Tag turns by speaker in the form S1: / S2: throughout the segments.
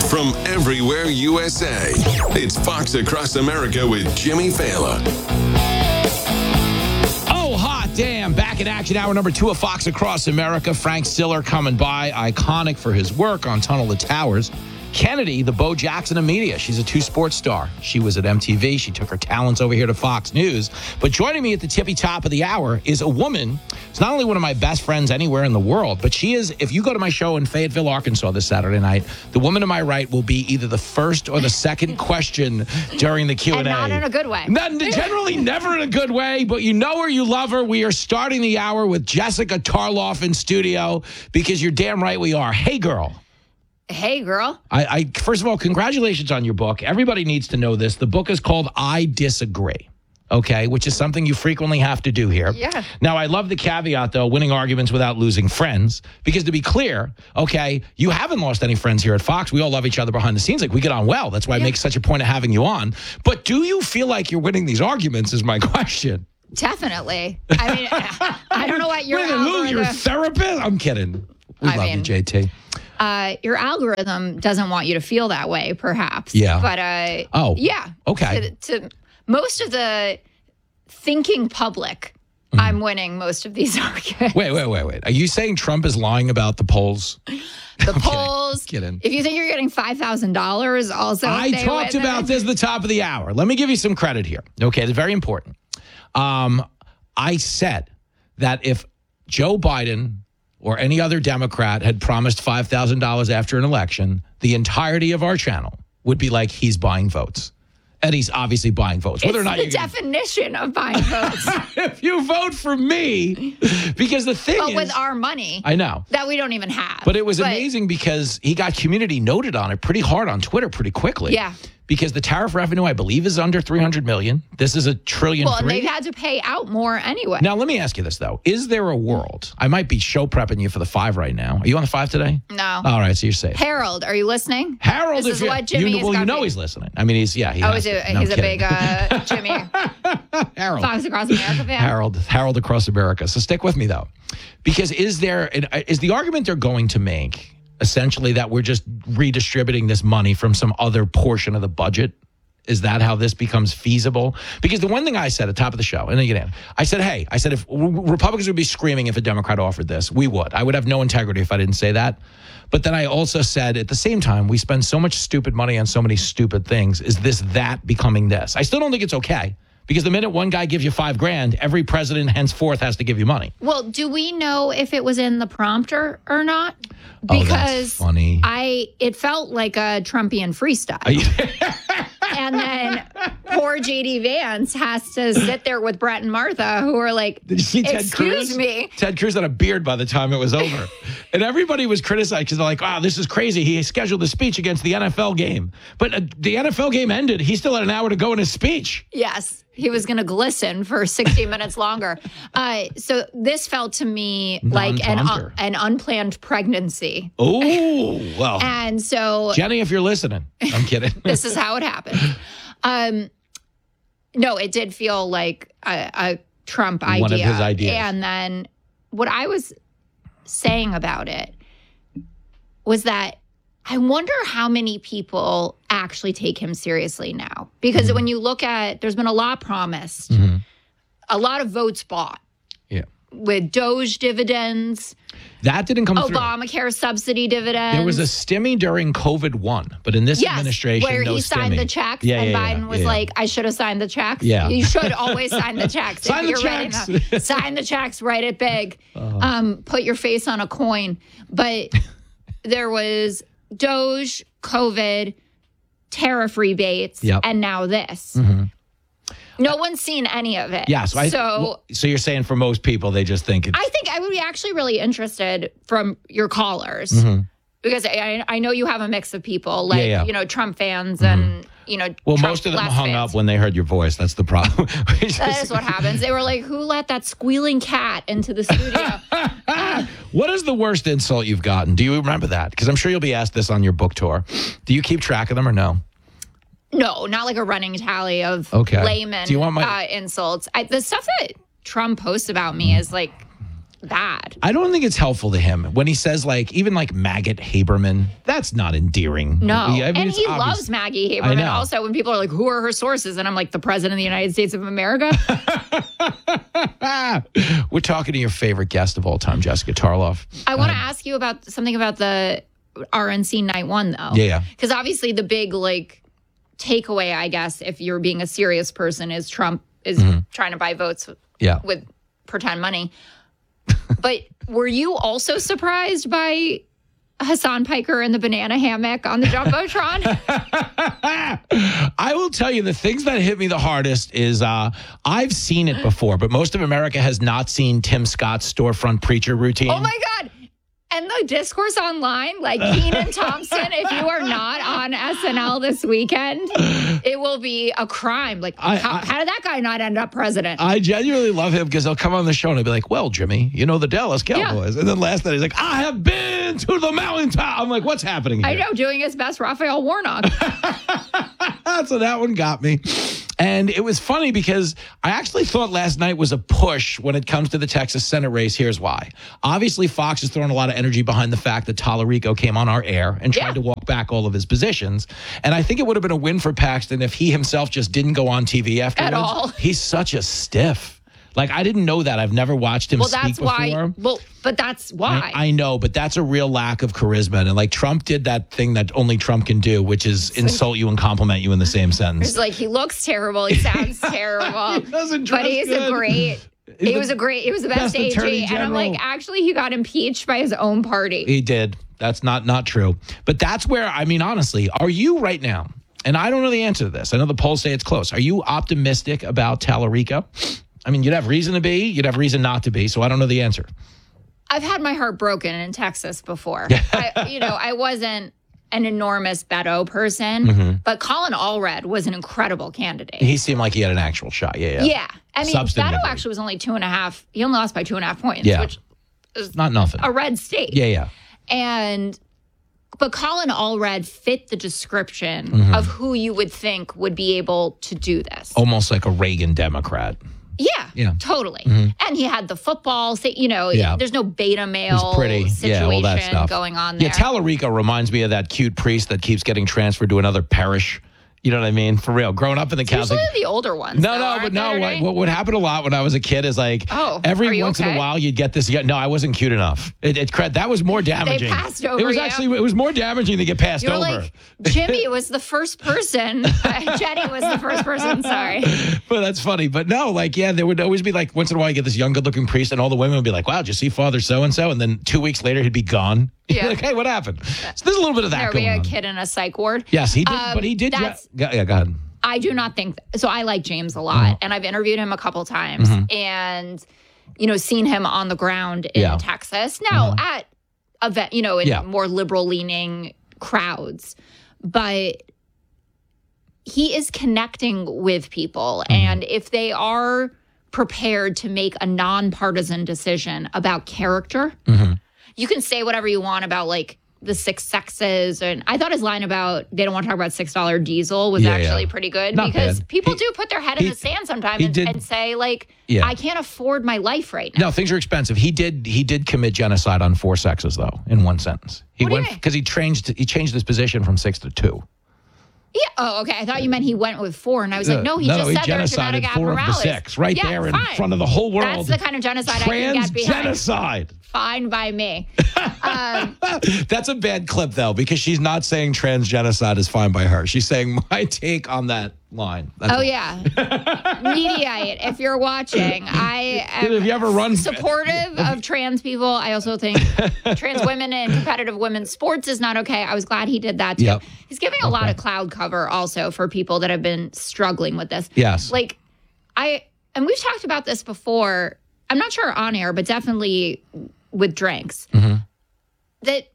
S1: from everywhere USA. It's Fox Across America with Jimmy Fallon.
S2: Oh, hot damn. Back in action, hour number 2 of Fox Across America. Frank Stiller coming by, iconic for his work on Tunnel of Towers. Kennedy, the Bo Jackson of media. She's a 2-sport star. She was at MTV. She took her talents over here to Fox News. But joining me at the tippy top of the hour is a woman. It's not only one of my best friends anywhere in the world, but she is, if you go to my show in Fayetteville, Arkansas this Saturday night, the woman to my right will be either the first or the second question during the Q&A.
S3: And not in a good way.
S2: Generally never in a good way, but you know her, you love her. We are starting the hour with Jessica Tarloff in studio because you're damn right we are. Hey, girl.
S3: Hey, girl.
S2: I first of all, congratulations on your book. Everybody needs to know this. The book is called I Disagree, okay, which is something you frequently have to do here.
S3: Yeah.
S2: Now, I love the caveat, though, winning arguments without losing friends, because to be clear, okay, you haven't lost any friends here at Fox. We all love each other behind the scenes. Like, we get on well. That's why I make such a point of having you on. But do you feel like you're winning these arguments is my question.
S3: Definitely. I mean, I don't know what your
S2: Your therapist? I'm kidding. We love you, JT.
S3: Your algorithm doesn't want you to feel that way, perhaps.
S2: Yeah.
S3: But, yeah.
S2: Okay.
S3: To most of the thinking public, I'm winning most of these arguments.
S2: Wait. Are you saying Trump is lying about the polls?
S3: The polls.
S2: Kidding.
S3: If you think you're getting $5,000, also
S2: I talked about this at the top of the hour. Let me give you some credit here. Okay, it's very important. I said that if Joe Biden or any other Democrat had promised $5,000 after an election, the entirety of our channel would be like, he's buying votes. And he's obviously buying votes. Whether
S3: it's
S2: or not
S3: the definition of buying votes.
S2: If you vote for me, because the thing
S3: but
S2: is,
S3: with our money.
S2: I know.
S3: That we don't even have.
S2: But it was amazing because he got community noted on it pretty hard on Twitter pretty quickly.
S3: Yeah.
S2: Because the tariff revenue, I believe, is under $300 million. This is $1.3 trillion.
S3: Well, and they've had to pay out more anyway.
S2: Now, let me ask you this, though. Is there a world? I might be show prepping you for the 5 right now. Are you on the 5 today?
S3: No.
S2: All right, so you're safe.
S3: Harold, are you listening?
S2: Harold,
S3: this is what Jimmy
S2: you know he's listening. I mean, he's
S3: he's a big Jimmy
S2: Harold.
S3: Fox Across America fan.
S2: Harold Across America. So stick with me, though. Because is the argument they're going to make essentially that we're just redistributing this money from some other portion of the budget? Is that how this becomes feasible? Because the one thing I said at the top of the show, and then you get in, I said, if Republicans would be screaming if a Democrat offered this, we would. I would have no integrity if I didn't say that. But then I also said, at the same time, we spend so much stupid money on so many stupid things. Is that becoming this? I still don't think it's okay. Because the minute one guy gives you $5,000, every president henceforth has to give you money.
S3: Well, do we know if it was in the prompter or not?
S2: Because that's funny.
S3: It felt like a Trumpian freestyle. And then poor J.D. Vance has to sit there with Brett and Martha, who are like,
S2: did you see Ted Cruz?
S3: Excuse me.
S2: Ted Cruz had a beard by the time it was over. And everybody was criticized because they're like, wow, this is crazy. He scheduled a speech against the NFL game. But the NFL game ended. He still had an hour to go in his speech.
S3: Yes. He was going to glisten for 60 minutes longer. So this felt to me like an unplanned pregnancy.
S2: Oh, well.
S3: And so...
S2: Jenny, if you're listening. I'm kidding.
S3: This is how it happened. No, it did feel like a Trump idea.
S2: One of his ideas.
S3: And then what I was saying about it was that I wonder how many people actually take him seriously now. Because when you look at, there's been a lot promised, a lot of votes bought.
S2: Yeah.
S3: With Doge dividends.
S2: That didn't come through.
S3: Obamacare subsidy dividends.
S2: There was a stimmy during COVID-1, but in this administration,
S3: where
S2: no
S3: he signed
S2: stimmy.
S3: the checks and Biden was like, I should have signed the checks.
S2: Yeah.
S3: You should always sign the checks.
S2: Sign the checks.
S3: Sign the checks, write it big. Put your face on a coin. But there was Doge, COVID, tariff rebates, and now this. No one's seen any of it.
S2: Yeah, so you're saying for most people, they just think it's...
S3: I think I would be actually really interested from your callers, because I know you have a mix of people, like, Trump fans and,
S2: Well,
S3: Trump
S2: most of them hung
S3: fans.
S2: up when they heard your voice. That's the problem.
S3: That is what happens. They were like, who let that squealing cat into the studio?
S2: What is the worst insult you've gotten? Do you remember that? Because I'm sure you'll be asked this on your book tour. Do you keep track of them or no?
S3: No, not like a running tally of layman
S2: Do you want my
S3: insults. The stuff that Trump posts about me is like bad.
S2: I don't think it's helpful to him when he says like even like maggot Haberman. That's not endearing.
S3: No,
S2: I mean,
S3: and
S2: it's
S3: he
S2: obvious.
S3: loves Maggie
S2: I
S3: Haberman.
S2: know.
S3: Also, when people are like, "Who are her sources?" and I'm like, "The President of the United States of America."
S2: We're talking to your favorite guest of all time, Jessica Tarloff.
S3: I want to ask you about something about the RNC night one, though.
S2: Yeah.
S3: Because obviously the big like takeaway, I guess, if you're being a serious person, is Trump is trying to buy votes
S2: Yeah.
S3: with pretend money. But were you also surprised by Hassan Piker and the banana hammock on the Jumbotron?
S2: I will tell you the things that hit me the hardest is I've seen it before, but most of America has not seen Tim Scott's storefront preacher routine.
S3: Oh my God. And the discourse online, like Kenan Thompson, if you are not on SNL this weekend, it will be a crime. Like, how did that guy not end up president?
S2: I genuinely love him because he'll come on the show and he'll be like, well, Jimmy, you know the Dallas Cowboys. Yeah. And then last night he's like, I have been to the mountaintop. I'm like, what's happening here?
S3: I know, doing his best Raphael Warnock.
S2: So that one got me. And it was funny because I actually thought last night was a push when it comes to the Texas Senate race. Here's why. Obviously, Fox is throwing a lot of energy behind the fact that Tallarico came on our air and tried to walk back all of his positions. And I think it would have been a win for Paxton if he himself just didn't go on TV afterwards.
S3: At all.
S2: He's such a stiff. Like, I didn't know that. I've never watched him speak before.
S3: But that's why.
S2: I know, but that's a real lack of charisma. And like Trump did that thing that only Trump can do, which is insult you and compliment you in the same sentence.
S3: It's like, he looks terrible. He sounds terrible.
S2: He doesn't dress
S3: but he's
S2: good.
S3: a great... He was the best
S2: Attorney
S3: AG. And I'm like,
S2: General.
S3: actually, he got impeached by his own party.
S2: He did. That's not true. But that's where, I mean, honestly, are you right now, and I don't know the answer to this. I know the polls say it's close. Are you optimistic about Tallarico? I mean, you'd have reason to be. You'd have reason not to be. So I don't know the answer.
S3: I've had my heart broken in Texas before. I wasn't an enormous Beto person, but Colin Allred was an incredible candidate.
S2: He seemed like he had an actual shot.
S3: Yeah. I mean, Beto
S2: Substantively.
S3: actually was only 2.5. He only lost by 2.5 points,
S2: Yeah.
S3: which is
S2: Not nothing.
S3: a red state.
S2: Yeah.
S3: But Colin Allred fit the description of who you would think would be able to do this.
S2: Almost like a Reagan Democrat.
S3: Yeah, totally. And he had the football, there's no beta male
S2: He's pretty.
S3: situation
S2: All that stuff.
S3: going on there.
S2: Yeah, Tallarico reminds me of that cute priest that keeps getting transferred to another parish. You know what I mean? For real. Growing up in the Catholic.
S3: Usually the older ones.
S2: What would happen a lot when I was a kid is like every once in a while you'd get this. No, I wasn't cute enough. That was more damaging.
S3: They passed over
S2: It was
S3: you.
S2: it was more damaging to get passed
S3: You're
S2: over.
S3: like, Jimmy was the first person. Jenny was the first person. Sorry.
S2: But that's funny. But no, there would always be like once in a while you get this young, good-looking priest, and all the women would be like, "Wow, did you see Father so and so?" And then 2 weeks later he'd be gone.
S3: Yeah.
S2: Like, hey, what happened? So there's a little bit of that
S3: There'll
S2: going
S3: be a
S2: on.
S3: kid in a psych ward.
S2: Yes, he did. But he did. Yeah, go ahead.
S3: I do not think so. I like James a lot, and I've interviewed him a couple times, and seen him on the ground in Texas. Now at event, in more liberal leaning crowds, but he is connecting with people, and if they are prepared to make a nonpartisan decision about character, you can say whatever you want about like the six sexes. And I thought his line about they don't want to talk about $6 diesel was actually pretty good.
S2: Not
S3: because
S2: bad.
S3: people do put their head in the sand sometimes and say like, I can't afford my life right now.
S2: No, things are expensive. He did commit genocide on 4 sexes though, in one sentence. He
S3: What do you
S2: went
S3: mean?
S2: because he changed his position from 6 to 2.
S3: Yeah. Oh, okay. I thought you meant he went with 4, and I was like, no, he just said there was genetic
S2: genocided 4 of the
S3: abnormalities.
S2: 6 right
S3: Yeah,
S2: there in
S3: fine.
S2: front of the whole world.
S3: That's the kind of genocide I can get behind.
S2: Genocide.
S3: Fine by me.
S2: That's a bad clip though, because she's not saying genocide is fine by her. She's saying my take on that line. That's all.
S3: Yeah. Mediate. If you're watching, I am
S2: Have you ever run
S3: supportive of trans people. I also think trans women and competitive women's sports is not okay. I was glad he did that too.
S2: Yep.
S3: He's giving a lot of cloud cover also for people that have been struggling with this.
S2: Yes.
S3: And we've talked about this before. I'm not sure on air, but definitely with drinks. That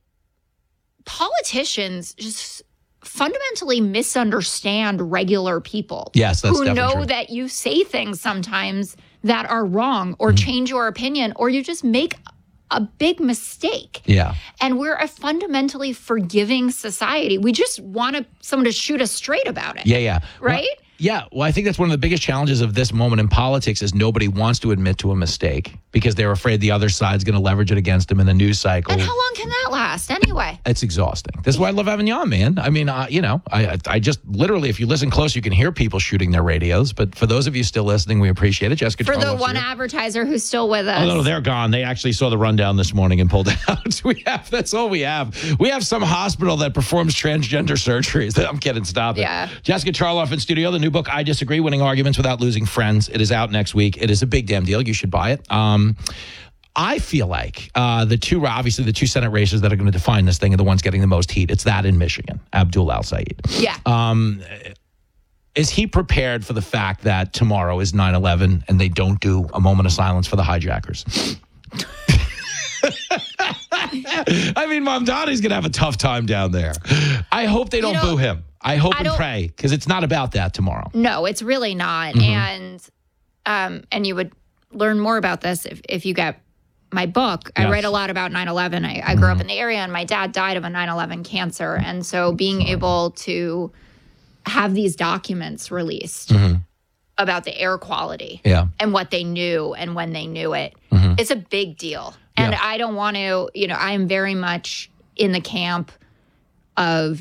S3: politicians just fundamentally misunderstand regular people.
S2: Yes, that's
S3: who
S2: definitely
S3: know
S2: true.
S3: that you say things sometimes that are wrong or change your opinion or you just make a big mistake.
S2: Yeah.
S3: And we're a fundamentally forgiving society. We just want someone to shoot us straight about it.
S2: Yeah.
S3: Right?
S2: Yeah, well, I think that's one of the biggest challenges of this moment in politics is nobody wants to admit to a mistake because they're afraid the other side's going to leverage it against them in the news cycle.
S3: And how long can that last anyway?
S2: It's exhausting. This is why I love having you on, man. I mean, I just literally, if you listen close, you can hear people shooting their radios. But for those of you still listening, we appreciate it. Jessica
S3: For the
S2: Charlo's
S3: one
S2: here.
S3: advertiser who's still with us.
S2: Oh, no, they're gone. They actually saw the rundown this morning and pulled it out. That's all we have. We have some hospital that performs transgender surgeries. I'm kidding. Stop it.
S3: Yeah.
S2: Jessica Charloff in studio. The new book, I Disagree, Winning Arguments Without Losing Friends. It is out next week. It is a big damn deal. You should buy it. I feel like the two Senate races that are going to define this thing are the ones getting the most heat. It's that in Michigan, Abdul Al-Sayed.
S3: Yeah.
S2: Is he prepared for the fact that tomorrow is 9/11 and they don't do a moment of silence for the hijackers? I mean, Mamdani's going to have a tough time down there. I hope they don't boo him. I hope and pray, because it's not about that tomorrow.
S3: No, it's really not. And you would learn more about this if you get my book.
S2: Yes.
S3: I write a lot about 9/11. I grew up in the area, and my dad died of a 9/11 cancer. And so being able to have these documents released about the air quality and what they knew and when they knew it, it's a big deal. And I don't want to, I am very much in the camp of